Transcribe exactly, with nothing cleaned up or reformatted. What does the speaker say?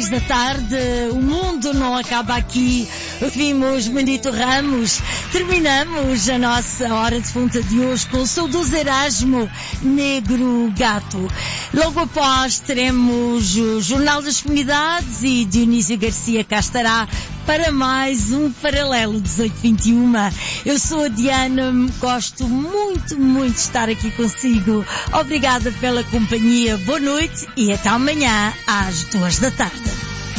seis da tarde, o mundo não acaba aqui. Vimos Benito Ramos. Terminamos a nossa hora de punta de hoje com o saudoso Erasmo Negro Gato. Logo após teremos o Jornal das Comunidades e Dionísio Garcia cá estará para mais um Paralelo dezoito vinte e um. Eu sou a Diana, gosto muito, muito de estar aqui consigo. Obrigada pela companhia, boa noite e até amanhã às duas da tarde.